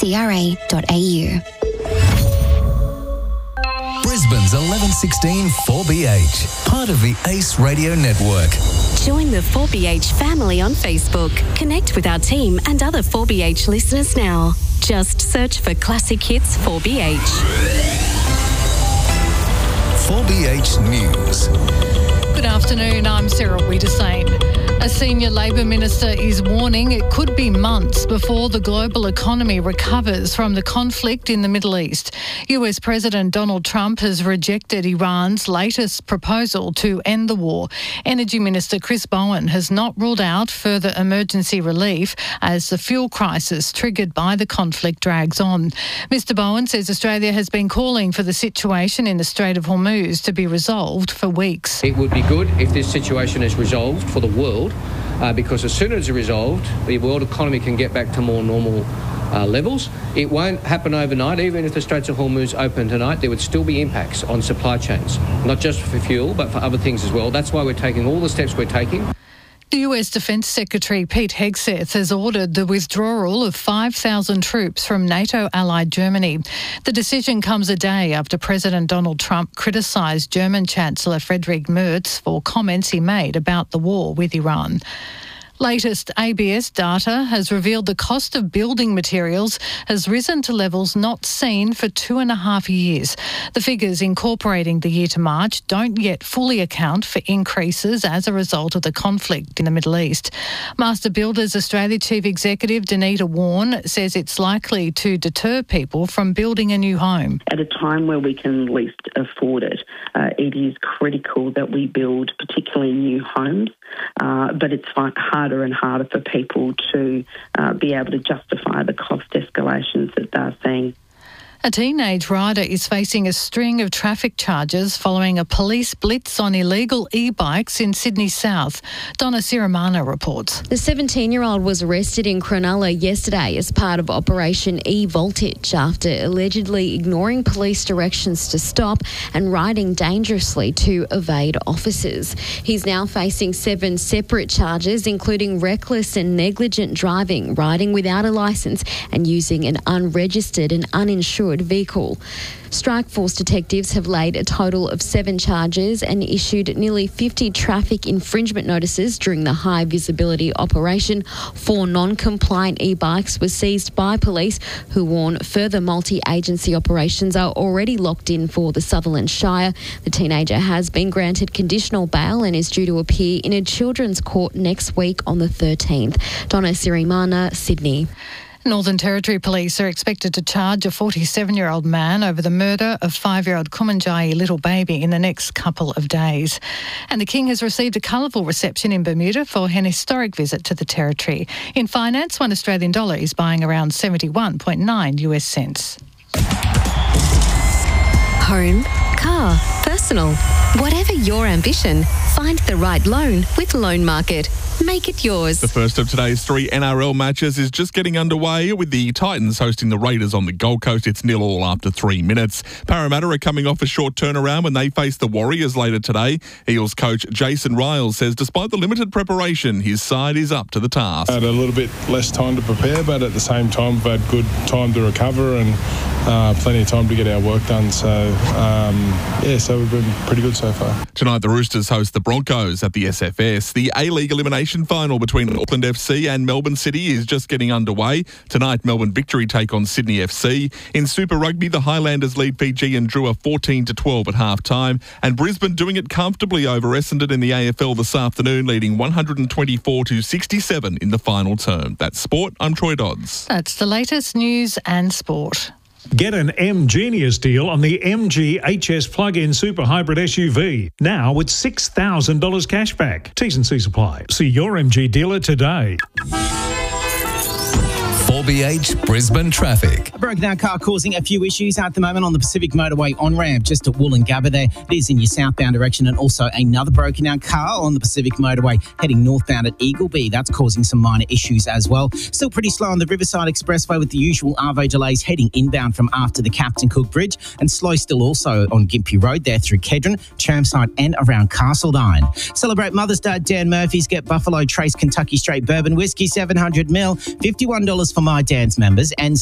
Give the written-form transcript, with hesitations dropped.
Brisbane's 1116 4BH, part of the Ace Radio Network. Join the 4BH family on Facebook. Connect with our team and other 4BH listeners now. Just search for Classic Hits 4BH. 4BH News. Good afternoon, I'm Sarah Wiedersane. A senior Labor minister is warning it could be months before the global economy recovers from the conflict in the Middle East. US President Donald Trump has rejected Iran's latest proposal to end the war. Energy Minister Chris Bowen has not ruled out further emergency relief as the fuel crisis triggered by the conflict drags on. Mr Bowen says Australia has been calling for the situation in the Strait of Hormuz to be resolved for weeks. It would be good if this situation is resolved for the world, because as soon as it's resolved, the world economy can get back to more normal levels. It won't happen overnight. Even if the Straits of Hormuz open tonight, there would still be impacts on supply chains, not just for fuel, but for other things as well. That's why we're taking all the steps we're taking. The US Defence Secretary Pete Hegseth has ordered the withdrawal of 5,000 troops from NATO-allied Germany. The decision comes a day after President Donald Trump criticised German Chancellor Friedrich Merz for comments he made about the war with Iran. Latest ABS data has revealed the cost of building materials has risen to levels not seen for 2.5 years. The figures incorporating the year to March don't yet fully account for increases as a result of the conflict in the Middle East. Master Builders Australia Chief Executive Danita Warren says it's likely to deter people from building a new home. At a time where we can least afford it, it is critical that we build particularly new homes, but it's harder and harder for people to be able to justify the cost escalations that they're seeing. A teenage rider is facing a string of traffic charges following a police blitz on illegal e-bikes in Sydney South. Donna Siramana reports. The 17-year-old was arrested in Cronulla yesterday as part of Operation E-Voltage after allegedly ignoring police directions to stop and riding dangerously to evade officers. He's now facing 7 separate charges, including reckless and negligent driving, riding without a licence and using an unregistered and uninsured vehicle. Strikeforce detectives have laid a total of 7 charges and issued nearly 50 traffic infringement notices during the high visibility operation. 4 non-compliant e-bikes were seized by police, who warn further multi-agency operations are already locked in for the Sutherland Shire. The teenager has been granted conditional bail and is due to appear in a children's court next week on the 13th. Donna Sirimana, Sydney. Northern Territory Police are expected to charge a 47-year-old man over the murder of 5-year-old Kumanjayi little baby in the next couple of days. And the King has received a colourful reception in Bermuda for an historic visit to the Territory. In finance, $1 Australian dollar is buying around 71.9 US cents. Home, car, personal. Whatever your ambition, find the right loan with Loan Market. Make it yours. The first of today's 3 NRL matches is just getting underway with the Titans hosting the Raiders on the Gold Coast. It's 0-0 after 3 minutes. Parramatta are coming off a short turnaround when they face the Warriors later today. Eels coach Jason Riles says despite the limited preparation, his side is up to the task. Had a little bit less time to prepare, but at the same time we've had good time to recover and plenty of time to get our work done. So we've been pretty good so far. Tonight the Roosters host the Broncos at the SFS. The A-League elimination final between Auckland FC and Melbourne City is just getting underway. Tonight, Melbourne Victory take on Sydney FC. In Super Rugby, the Highlanders lead Fiji and Drua 14-12 at half-time. And Brisbane doing it comfortably over Essendon in the AFL this afternoon, leading 124-67 in the final term. That's sport. I'm Troy Dodds. That's the latest news and sport. Get an M-Genius deal on the MG HS plug-in super hybrid SUV. Now with $6,000 cash back. T's and C's apply. See your MG dealer today. 4BH Brisbane traffic. A broken down car causing a few issues at the moment on the Pacific Motorway on-ramp just at Wollongabba there. It is in your southbound direction, and also another broken down car on the Pacific Motorway heading northbound at Eagleby. That's causing some minor issues as well. Still pretty slow on the Riverside Expressway with the usual Arvo delays heading inbound from after the Captain Cook Bridge, and slow still also on Gympie Road there through Kedron, Chermside and around Castledine. Celebrate Mother's Day at Dan Murphy's. Get Buffalo Trace Kentucky Straight Bourbon Whiskey 700ml, $51 for My Dan's members, and